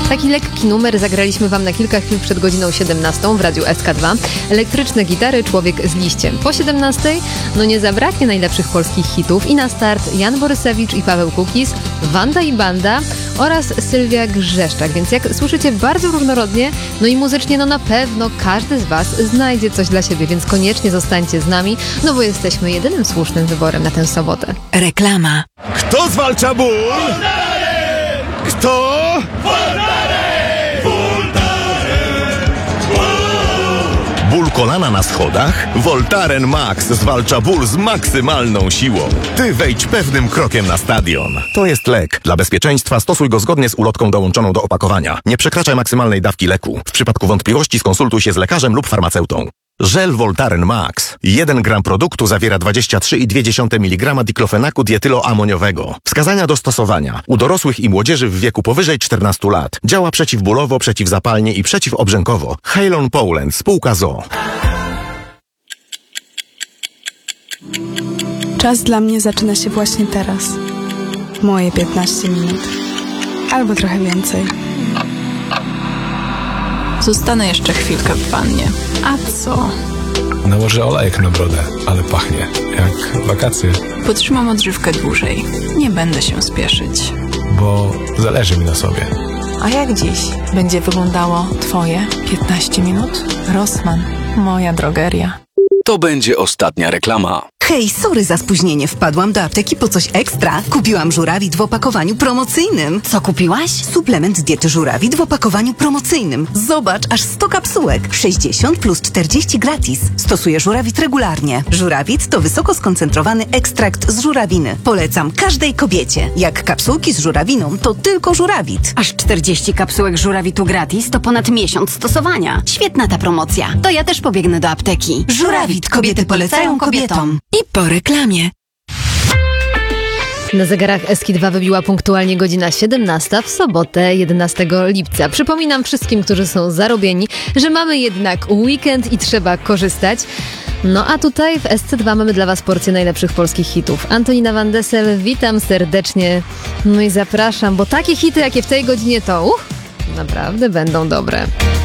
Taki lekki numer zagraliśmy wam na kilka chwil przed godziną 17 w Radiu SK2. Elektryczne gitary, Człowiek z liściem. Po 17 nie zabraknie najlepszych polskich hitów i na start Jan Borysewicz i Paweł Kukiz, Wanda i Banda oraz Sylwia Grzeszczak. Więc jak słyszycie, bardzo różnorodnie, i muzycznie na pewno każdy z was znajdzie coś dla siebie, więc koniecznie zostańcie z nami, bo jesteśmy jedynym słusznym wyborem na tę sobotę. Reklama. Kto zwalcza ból? Kto? Ból kolana na schodach? Voltaren Max zwalcza ból z maksymalną siłą. Ty wejdź pewnym krokiem na stadion. To jest lek. Dla bezpieczeństwa stosuj go zgodnie z ulotką dołączoną do opakowania. Nie przekraczaj maksymalnej dawki leku. W przypadku wątpliwości skonsultuj się z lekarzem lub farmaceutą. Żel Voltaren Max. 1 gram produktu zawiera 23,2 mg diklofenaku dietyloamoniowego. Wskazania do stosowania. U dorosłych i młodzieży w wieku powyżej 14 lat. Działa przeciwbólowo, przeciwzapalnie i przeciwobrzękowo. Halon Poland, spółka ZOO. Czas dla mnie zaczyna się właśnie teraz. Moje 15 minut. Albo trochę więcej. Zostanę jeszcze chwilkę w wannie. A co? Nałożę olejek na brodę, ale pachnie jak wakacje. Potrzymam odżywkę dłużej. Nie będę się spieszyć. Bo zależy mi na sobie. A jak dziś będzie wyglądało twoje 15 minut? Rossmann, moja drogeria. To będzie ostatnia reklama. Hej, sorry za spóźnienie. Wpadłam do apteki po coś ekstra. Kupiłam żurawit w opakowaniu promocyjnym. Co kupiłaś? Suplement z diety żurawit w opakowaniu promocyjnym. Zobacz, aż 100 kapsułek. 60 plus 40 gratis. Stosuję żurawit regularnie. Żurawit to wysoko skoncentrowany ekstrakt z żurawiny. Polecam każdej kobiecie. Jak kapsułki z żurawiną, to tylko żurawit. Aż 40 kapsułek żurawitu gratis to ponad miesiąc stosowania. Świetna ta promocja. To ja też pobiegnę do apteki. Żurawit. Kobiety polecają kobietom. I po reklamie. Na zegarach SK2 wybiła punktualnie godzina 17 w sobotę 11 lipca. Przypominam wszystkim, którzy są zarobieni, że mamy jednak weekend i trzeba korzystać. A tutaj w SC2 mamy dla was porcję najlepszych polskich hitów. Antonina Van Dessel, witam serdecznie. I zapraszam, bo takie hity, jakie w tej godzinie to naprawdę będą dobre.